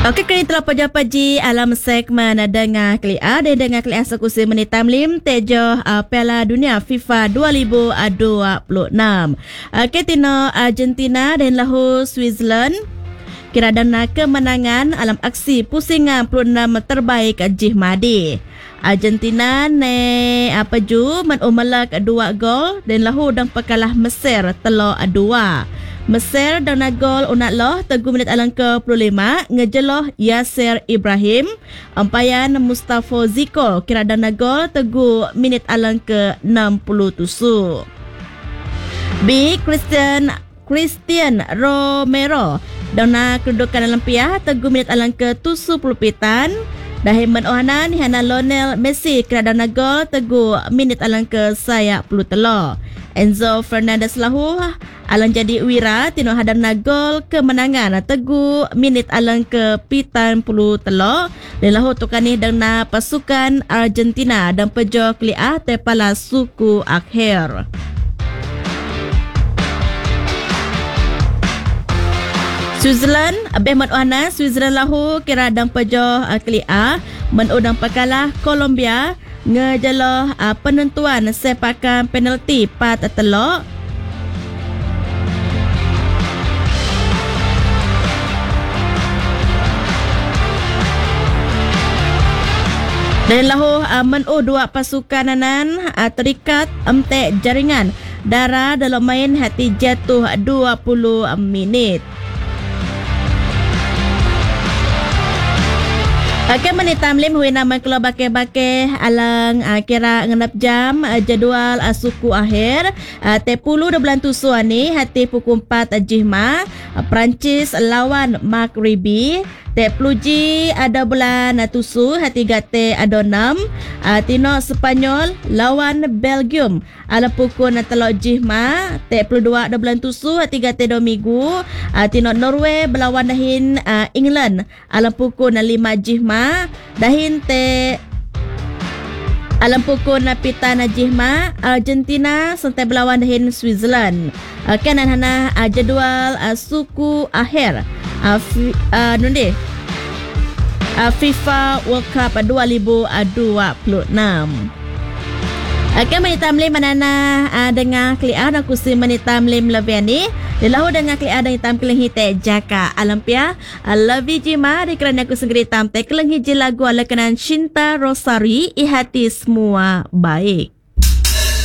Okey, kini telah paji alam segmen dengar kelia dan dengar kelia sekusi menitam lim tejo Piala Dunia FIFA 2026. Ketino Argentina dan lahu Switzerland kira dana kemenangan alam aksi pusingan 26 terbaik Jihmadi. Argentina ne paju menumalak 2 gol dan lahu dan pekalah Mesir telo 2. Mesir dan gol unak loh teguh minit alang ke-25 ngejeloh Yasser Ibrahim ampayan Mustafa Ziko kira dan gol teguh minit alang ke-67. B. Christian Romero dana kedudukan dalam piah teguh minit alang ke-70 pitan. Dahiman ohanan hana Lionel Messi kira dan gol teguh minit alang ke-10 telo. Enzo Fernandez lahu alang jadi wira tino hadana gol kemenangan teguh minit alang ke-70 telo dan lahu tukani dana pasukan Argentina dan pejo kliah tepala suku akhir. Switzerland abeh menuana Switzerland lahu kira dan pejo kliah menudang pekalah Colombia ngejeloh penentuan sepakan penalti 4 telok. Dan lahu menu dua pasukan anan terikat emtek jaringan darah dalam main hati jatuh 20 minit. Akan menitam lim hui nama keluar bake-bake alang kira ngenap jam jadual suku akhir tepulu de bulan tusu ni hati pukul 4 jihma Perancis lawan Maghribi Tepluji ada bulan tusu hati gate ada 6 tino Sepanyol lawan Belgium ala pukul telok jihma Teplu 2 ada bulan tusu hati gate 2 minggu tino Norway berlawan dahin England ala pukul 5 jihma dahin te alam pukul napitan jihma Argentina sentai berlawan dahin Switzerland. Kanan hana jadual suku akhir FIFA World Cup 2026. Akan menitam lim manana dengar kliah dan kursi menitam lim lebihan ni dilahu dengan kliah dan hitam keleng hite jaka alampia lebi jima di kerana aku segeri hitam te keleng hiji lagu ala kenan Cinta Rosari ihati semua baik.